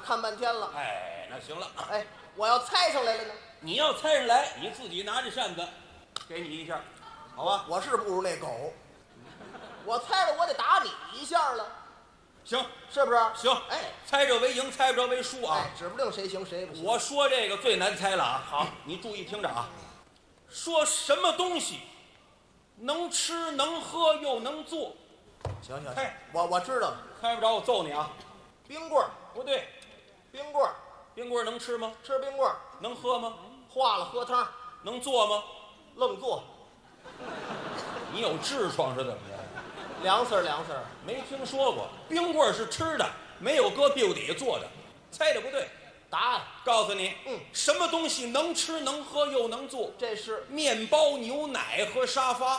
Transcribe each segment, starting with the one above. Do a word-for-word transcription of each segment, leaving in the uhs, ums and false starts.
看半天了。 哎，那行了。 哎，我要猜上来了呢？ 你要猜上来，你自己拿着扇子，给你一下，好吧？ 我是不如那狗，我猜了我得打你一下了， 行， 是不是？ 行， 哎， 猜着为赢，猜不着为输啊。 哎，指不定谁行谁不行。 我说这个最难猜了啊。好，你注意听着啊。说什么东西能吃能喝又能做？ 行行， 猜我我知道了， 猜不着我揍你啊！ 冰棍儿， 不对， 冰棍儿， 冰棍儿能吃吗？ 吃冰棍儿， 能喝吗？ 化了喝汤， 能做吗？ 愣做， 你有痔疮是怎么着？ 凉丝儿凉丝儿。 没听说过，冰棍儿是吃的，没有搁屁股底下做的。猜的不对， 答案， 告诉你， 嗯， 什么东西能吃能喝又能做？ 这是面包、牛奶和沙发。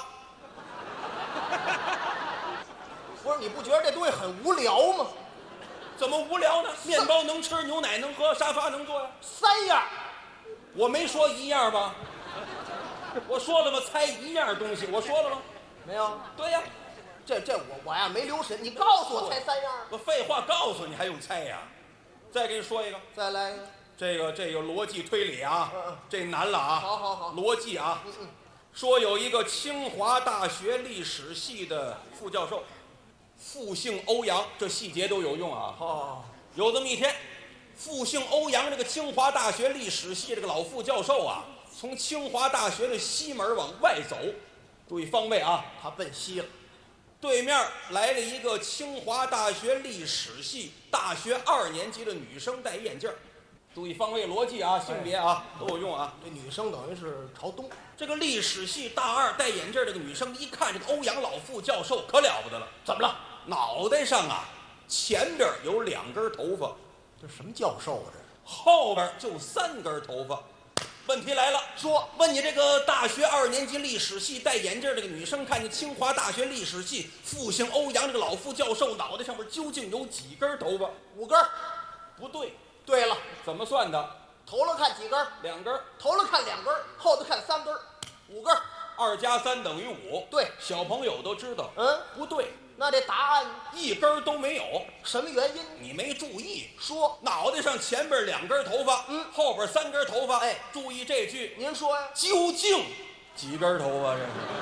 不是？你不觉得这东西很无聊吗？ 怎么无聊呢？面包能吃，牛奶能喝，沙发能坐呀。 三样， 我没说一样吧？我说了吗？猜一样东西，我说了吗？ 没有？ 对呀。 这这我我呀没留神，你告诉我猜三样。 我废话告诉你，还用猜呀？再给你说一个， 再来一个。 这个这个逻辑推理啊， 嗯嗯这难了啊。 好好好， 逻辑啊。 嗯嗯， 说有一个清华大学历史系的副教授，复姓欧阳，这细节都有用啊。 哦， 有这么一天，复姓欧阳这个清华大学历史系这个老副教授啊，从清华大学的西门往外走，注意方位啊， 他奔西了。 对面来了一个清华大学历史系大学二年级的女生，戴眼镜儿。注意方位逻辑啊，性别啊都有用啊。 这女生等于是朝东。 这个历史系大二戴眼镜这个女生一看这个欧阳老副教授可了不得了，怎么了？脑袋上啊前边有两根头发， 这什么教授啊？这后边就三根头发。问题来了， 说问你这个大学二年级历史系戴眼镜这个女生，看见清华大学历史系复姓欧阳这个老副教授脑袋上面究竟有几根头发？ 五根儿。 不对， 对了， 怎么算的？ 头了看几根儿？ 两根儿。 头了看两根儿，后头看三根儿，五根儿。 二加三等于五。 对， 小朋友都知道。 嗯， 不对， 那这答案一根儿都没有。 什么原因？ 你没注意， 说， 脑袋上前边两根头发， 嗯， 后边三根头发。 哎， 注意这句， 您说呀？ 究竟几根头发？这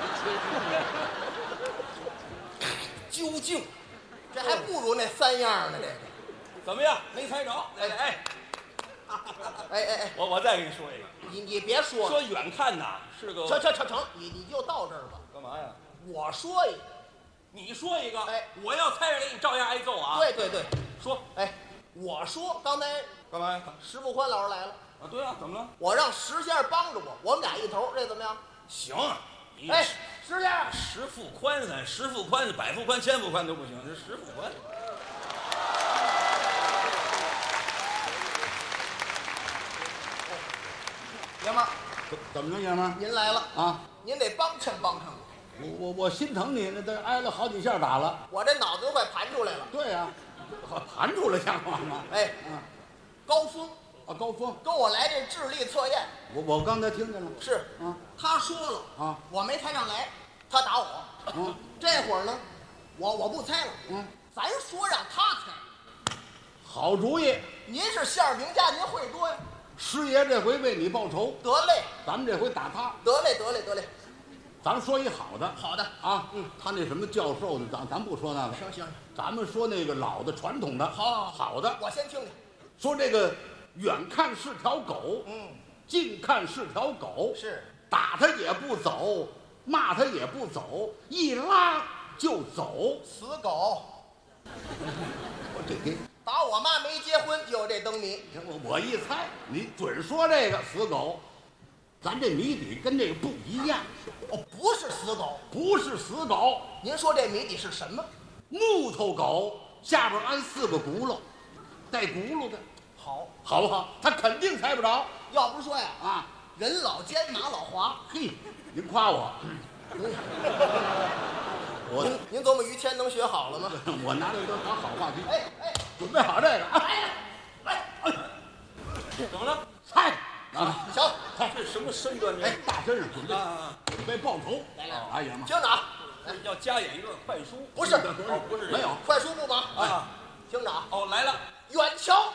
是究竟这还不如那三样呢。这个， 怎么样？没猜着？哎哎， 哎哎哎， 我我再给你说一个， 你你别说说了， 远看呐是个成成成成，你你就到这儿吧。 干嘛呀？ 我说一个， 你说一个， 哎， 我要猜上来，你照样挨揍啊。 对对对， 说哎，我说刚才干嘛呀？ 石富宽老师来了， 啊，对啊，怎么了？ 我让石先生帮着我，我们俩一头，这怎么样？ 行，你哎，石先生， 石富宽咱石富宽、百富宽、千富宽都不行，这石富宽。 爷们儿， 怎怎么着，爷们儿您来了， 啊？ 您得帮衬帮衬我， 我我我心疼你，那都挨了好几下打了。 我这脑子都快盘出来了。 对呀、啊，盘出来像话吗？ 哎， 啊高峰啊，高峰， 跟我来这智力测验， 我我刚才听见了。 是啊， 他说了啊， 我没猜上来，他打我。 嗯， 这会儿呢，我我不猜了， 嗯， 咱说让他猜。 好主意， 您是相声名家，您会多呀。 师爷这回为你报仇， 得嘞， 咱们这回打他。 得嘞，得嘞，得嘞。 咱说一好的好的， 啊，嗯，他那什么教授的，咱咱不说那个， 行行， 咱们说那个老的传统的， 好好好的。 我先听听。 说这个远看是条狗， 嗯， 近看是条狗， 是打他也不走，骂他也不走，一拉就走。 死狗， 我这给打我妈没结婚就有这灯谜。 我我一猜，你准说这个死狗。咱这谜底跟这个不一样， 哦，不是死狗。 不是死狗， 您说这谜底是什么？ 木头狗，下边安四个轱辘，带轱辘的， 好， 好不好？他肯定猜不着要不是说呀， 啊！ 人老奸马老滑。 嘿，您夸我，我您您琢磨于谦能学好了吗？ 我拿这都当好话题， 哎哎， 准备好这个啊！ 来来，哎， 怎么了？ 猜啊！ 行， 这什么身段？ 哎，大身上准备啊， 准备报仇， 来来来爷们儿， 听着啊， 要加演一段快书？ 不是哦，不是没有。 快书不忙啊。 听着啊， 哦，来了。 远瞧。